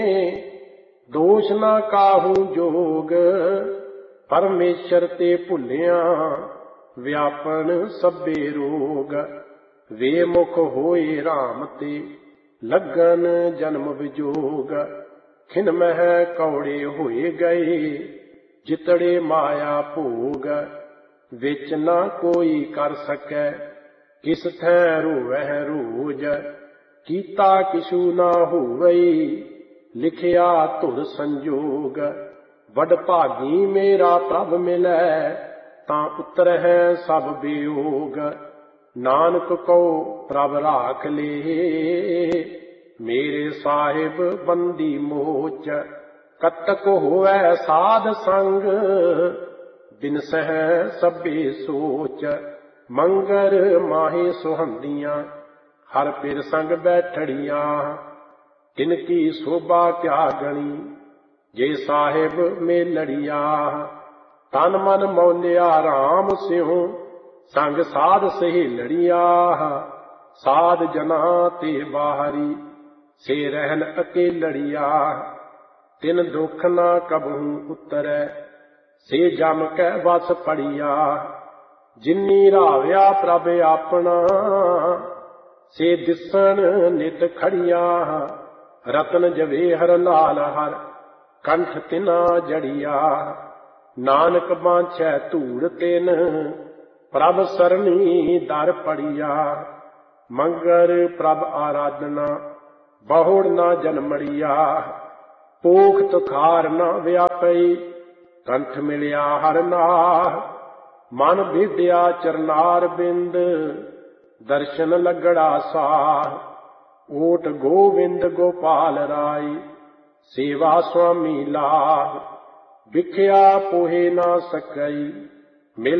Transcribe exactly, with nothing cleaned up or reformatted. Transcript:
ਦੋਸ਼ ਨਾ ਕਾਹੂ ਜੋਗ, ਪਰਮੇਸ਼ਰ ਤੇ ਭੁੱਲਿਆ ਵਿਆਪਨ ਸਭੇ ਰੋਗ। ਵੇ ਮੁਖ ਹੋਏ ਰਾਮ ਤੇ ਲੱਗਨ ਜਨਮ ਵਿਜੋਗ, ਖਿਨ ਮਹਿ ਕੌੜੇ ਹੋਏ ਗਏ ਜਿਤੜੇ ਮਾਇਆ ਭੋਗ। ਵਿੱਚ ਨਾ ਕੋਈ ਕਰ ਸਕੈ ਕਿਸ ਥੈ ਰੋਵਹਿ ਰੋਜ, ਕੀਤਾ ਕਿਛੂ ਨਾ ਹੋਵਈ ਲਿਖਿਆ ਧੁਰ ਸੰਜੋਗ। ਵਡ ਭਾਗੀ ਮੇਰਾ ਪ੍ਰਭ ਮਿਲੈ ਤਾਂ ਉਤਰਹਿ ਸਭ ਬਿਯੋਗ, ਨਾਨਕ ਕਉ ਪ੍ਰਭ ਰਾਖ ਲੇ ਮੇਰੇ ਸਾਹਿਬ ਬੰਦੀ ਮੋਚ। ਕਤਕ ਹੋਵੈ ਸਾਧ ਸੰਗ ਬਿਨਸਹਿ ਸਭੇ ਸੋਚ, ਮੰਗਰ ਮਾਹੇ ਸੁਹੰਦੀਆਂ ਹਰ ਪਿਰ ਸੰਗ ਬੈਠੜੀਆਂ। ਤਿਨ ਕੀ ਸੋਭਾ ਕਿਆ ਗਣੀ ਜੇ ਸਾਹਿਬ ਮੇਲੜੀਆ, ਤਨ ਮਨ ਮੌਲਿਆ ਰਾਮ ਸਿਉ ਸੰਗ ਸਾਧ ਸਹੇਲੜੀਆ। ਸਾਧ ਜਨਾਂ ਤੇ ਬਾਹਰੀ ਸੇ ਰਹਿਨ ਅਕੇਲੜੀਆ, ਤਿਨ ਦੁਖ ਨਾ ਕਬਹੂ ਉਤਰੈ ਸੇ ਜਮ ਕੈ ਵਸ ਪੜੀਆ। ਜਿਨੀ ਰਾਵਿਆ ਪ੍ਰਭ ਆਪਣਾ ਸੇ ਦਿਸਣ ਨਿਤ ਖੜੀਆ, ਰਤਨ ਜਵੇਹਰ ਲਾਲ ਹਰ ਕੰਠ ਤਿਨਾ ਜੜੀਆ। ਨਾਨਕ ਬਾਂਛੈ ਧੂੜ ਤਿਨ ਪ੍ਰਭ ਸਰਣੀ ਦਰ ਪੜੀਆ, ਮੰਗਰ ਪ੍ਰਭ ਆਰਾਧਨਾ ਬਹੁੜ ਨਾ ਜਨਮੜੀਆ। ਪੋਖ ਤੁਖਾਰ ਨਾ ਵਿਆਪਈ ਕੰਠ ਮਿਲਿਆ ਹਰ ਨਾਹ, ਮਨ ਭੇਦਿਆ ਚਰਨਾਰ ਬਿੰਦ ਦਰਸ਼ਨ ਲੱਗੜਾ ਸਾਹ। ਓਟ ਗੋਵਿੰਦ ਗੋਪਾਲ ਰਾਈ ਸੇਵਾ ਸੁਆਮੀ ਲਾਹ, ਵਿਖਿਆ ਪੋਹੇ ਨਾ ਸਕਈ